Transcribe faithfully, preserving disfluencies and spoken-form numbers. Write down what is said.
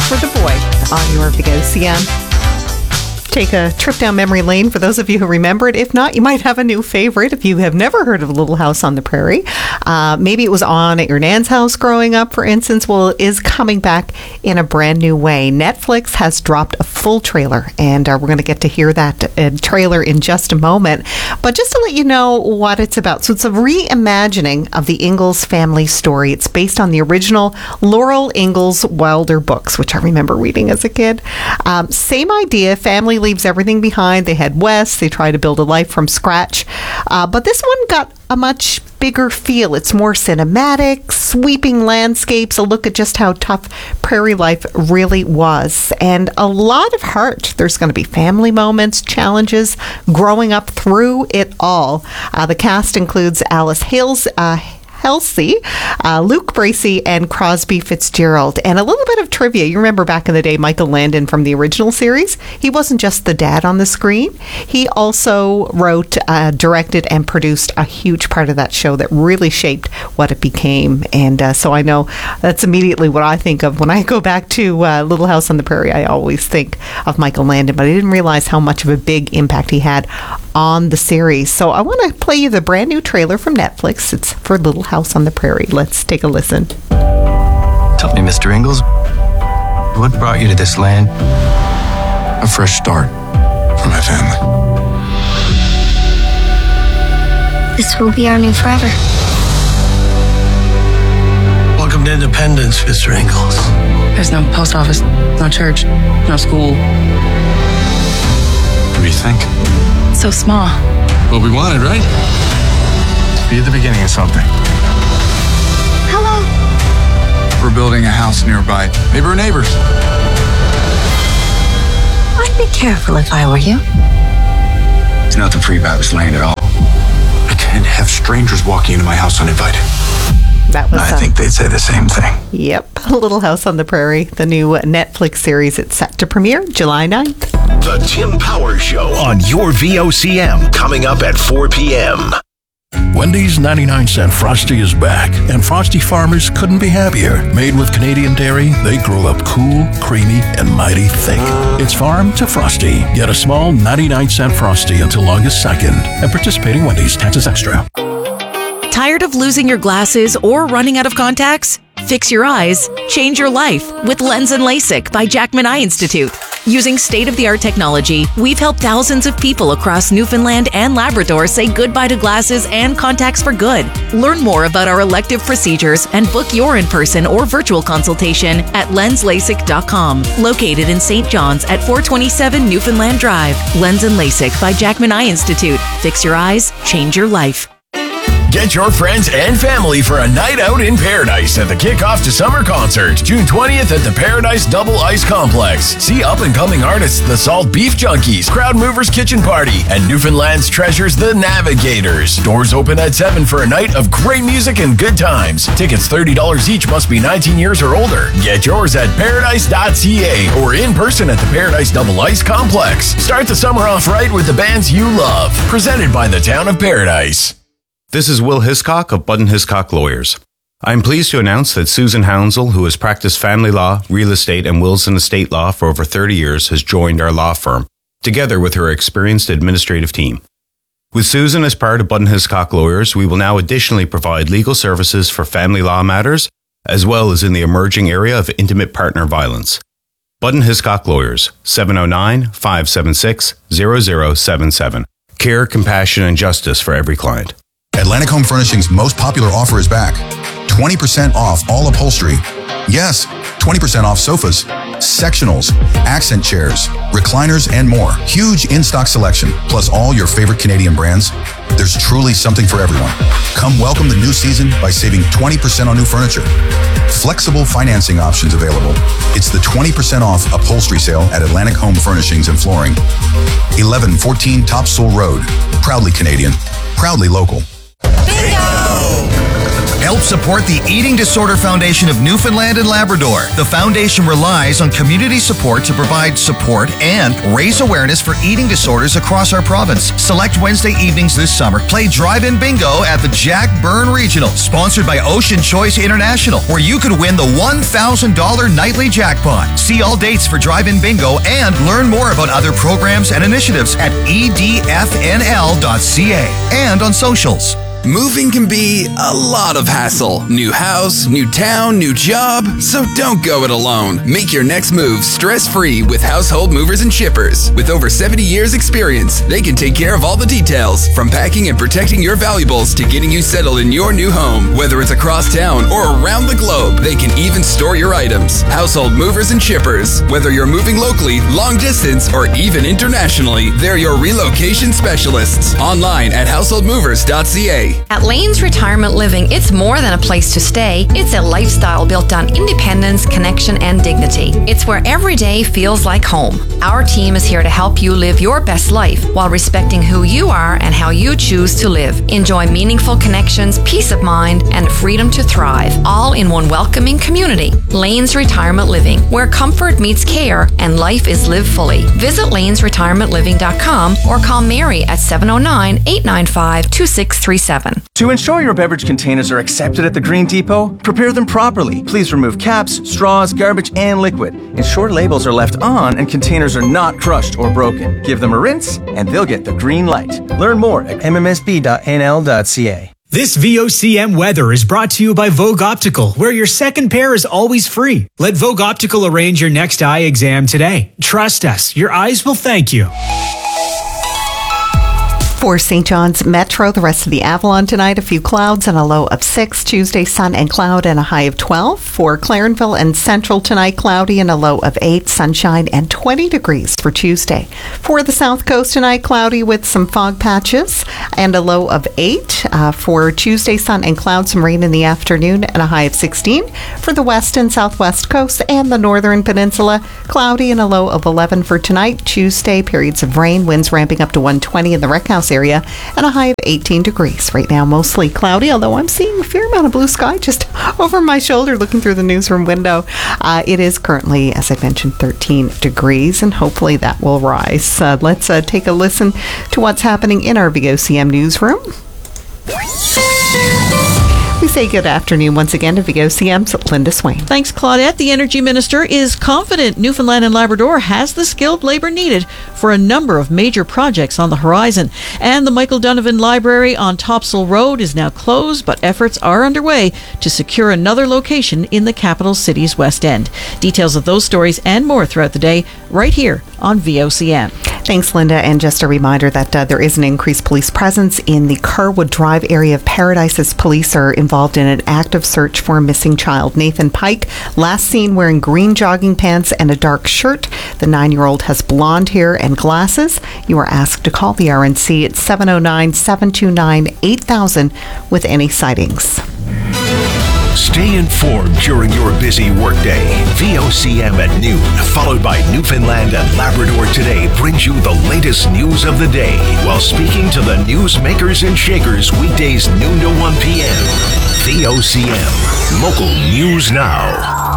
for the Boy on your V O C M. Take a trip down memory lane for those of you who remember it. If not, you might have a new favorite if you have never heard of Little House on the Prairie. Uh, maybe it was on at your nan's house growing up, for instance. Well, it is coming back in a brand new way. Netflix has dropped a full trailer, and uh, we're going to get to hear that uh, trailer in just a moment. But just to let you know what it's about. So it's a reimagining of the Ingalls family story. It's based on the original Laurel Ingalls Wilder books, which I remember reading as a kid. Um, same idea, family leaves everything behind. They head west. They try to build a life from scratch. Uh, but this one got a much bigger feel. It's more cinematic, sweeping landscapes, a look at just how tough prairie life really was, and a lot of heart. There's going to be family moments, challenges, growing up through it all. Uh, the cast includes Alice Hales, uh, Halsey, uh, Luke Bracey, and Crosby Fitzgerald. And a little bit of trivia. You remember back in the day, Michael Landon from the original series? He wasn't just the dad on the screen. He also wrote, uh, directed, and produced a huge part of that show that really shaped what it became. And uh, so I know that's immediately what I think of when I go back to uh, Little House on the Prairie. I always think of Michael Landon, but I didn't realize how much of a big impact he had on the series. So I want to play you the brand new trailer from Netflix. It's for Little House on the Prairie. Let's take a listen. Tell me, Mister Ingalls, what brought you to this land? A fresh start for my family. This will be our new forever. Welcome to independence, Mister Ingalls. There's no post office, no church, no school. What do you think? So small. What we wanted, right? To be at the beginning of something. Hello. We're building a house nearby. Maybe we're neighbors. I'd be careful if I were you. There's nothing free about this land at all. I can't have strangers walking into my house uninvited. That was, I uh, think they'd say the same thing. Yep. Little House on the Prairie, the new Netflix series. It's set to premiere July ninth. The Tim Power Show on your V O C M, coming up at four p.m. Wendy's ninety-nine cent Frosty is back, and Frosty farmers couldn't be happier. Made with Canadian dairy, they grow up cool, creamy, and mighty thick. It's farm to Frosty. Get a small ninety-nine cent Frosty until August second. And participating Wendy's, taxes extra. Tired of losing your glasses or running out of contacts? Fix your eyes, change your life with Lens and LASIK by Jackman Eye Institute. Using state-of-the-art technology, we've helped thousands of people across Newfoundland and Labrador say goodbye to glasses and contacts for good. Learn more about our elective procedures and book your in-person or virtual consultation at lens lasik dot com. Located in Saint John's at four twenty-seven Newfoundland Drive. Lens and LASIK by Jackman Eye Institute. Fix your eyes, change your life. Get your friends and family for a night out in Paradise at the kickoff to summer concert, June twentieth at the Paradise Double Ice Complex. See up-and-coming artists The Salt Beef Junkies, Crowd Movers Kitchen Party, and Newfoundland's treasures The Navigators. Doors open at seven for a night of great music and good times. Tickets thirty dollars each, must be nineteen years or older. Get yours at paradise dot c a or in person at the Paradise Double Ice Complex. Start the summer off right with the bands you love. Presented by the Town of Paradise. This is Will Hiscock of Budden Hiscock Lawyers. I am pleased to announce that Susan Hounsell, who has practiced family law, real estate, and wills and estate law for over thirty years, has joined our law firm, together with her experienced administrative team. With Susan as part of Budden Hiscock Lawyers, we will now additionally provide legal services for family law matters, as well as in the emerging area of intimate partner violence. Budden Hiscock Lawyers, seven oh nine, five seven six, zero zero seven seven. Care, compassion, and justice for every client. Atlantic Home Furnishings' most popular offer is back. twenty percent off all upholstery. Yes, twenty percent off sofas, sectionals, accent chairs, recliners, and more. Huge in-stock selection, plus all your favorite Canadian brands. There's truly something for everyone. Come welcome the new season by saving twenty percent on new furniture. Flexible financing options available. It's the twenty percent off upholstery sale at Atlantic Home Furnishings and Flooring. eleven fourteen Topsail Road. Proudly Canadian. Proudly local. Bingo! help support the Eating Disorder Foundation of Newfoundland and Labrador. The foundation relies on community support to provide support and raise awareness for eating disorders across our province. Select Wednesday evenings this summer. Play drive-in bingo at the Jack Byrne Regional, sponsored by Ocean Choice International, where you could win the one thousand dollars nightly jackpot. See all dates for drive-in bingo and learn more about other programs and initiatives at e d f n l dot c a and on socials. Moving can be a lot of hassle. New house, new town, new job. So don't go it alone. Make your next move stress-free with Household Movers and Shippers. With over seventy years experience, they can take care of all the details, from packing and protecting your valuables to getting you settled in your new home. Whether it's across town or around the globe, they can even store your items. Household Movers and Shippers. Whether you're moving locally, long distance, or even internationally, they're your relocation specialists. Online at household movers dot c a. At Lane's Retirement Living, it's more than a place to stay. It's a lifestyle built on independence, connection, and dignity. It's where every day feels like home. Our team is here to help you live your best life while respecting who you are and how you choose to live. Enjoy meaningful connections, peace of mind, and freedom to thrive, all in one welcoming community. Lane's Retirement Living, where comfort meets care and life is lived fully. Visit lanes retirement living dot com or call Mary at seven oh nine, eight nine five, two six three seven. To ensure your beverage containers are accepted at the Green Depot, prepare them properly. Please remove caps, straws, garbage, and liquid. Ensure labels are left on and containers are not crushed or broken. Give them a rinse, and they'll get the green light. Learn more at m m s b dot n l dot c a. This V O C M weather is brought to you by Vogue Optical, where your second pair is always free. Let Vogue Optical arrange your next eye exam today. Trust us, your eyes will thank you. For Saint John's Metro, the rest of the Avalon tonight, a few clouds and a low of six. Tuesday, sun and cloud and a high of twelve. For Clarenville and Central tonight, cloudy and a low of eight. Sunshine and twenty degrees for Tuesday. For the South Coast tonight, cloudy with some fog patches and a low of eight. Uh, for Tuesday, sun and cloud, some rain in the afternoon and a high of sixteen. For the West and Southwest Coast and the Northern Peninsula, cloudy and a low of eleven for tonight. Tuesday, periods of rain, winds ramping up to one twenty in the Rec House area and a high of eighteen degrees. Right now, mostly cloudy, although I'm seeing a fair amount of blue sky just over my shoulder looking through the newsroom window. Uh, it is currently, as I mentioned, thirteen degrees, and hopefully that will rise. Uh, let's uh, take a listen to what's happening in our V O C M newsroom. We say good afternoon once again to V O C M's Linda Swain. Thanks, Claudette. The Energy Minister is confident Newfoundland and Labrador has the skilled labor needed for a number of major projects on the horizon. And the Michael Donovan Library on Topsail Road is now closed, but efforts are underway to secure another location in the capital city's West End. Details of those stories and more throughout the day right here on V O C M. Thanks, Linda. And just a reminder that uh, there is an increased police presence in the Carwood Drive area of Paradise as police are involved in an active search for a missing child. Nathan Pike, last seen wearing green jogging pants and a dark shirt. The nine-year-old has blonde hair and glasses. You are asked to call the R N C at seven oh nine, seven two nine, eight thousand with any sightings. Stay informed during your busy workday. V O C M at noon, followed by Newfoundland and Labrador Today, brings you the latest news of the day while speaking to the newsmakers and shakers weekdays noon to one p.m. V O C M, local news now.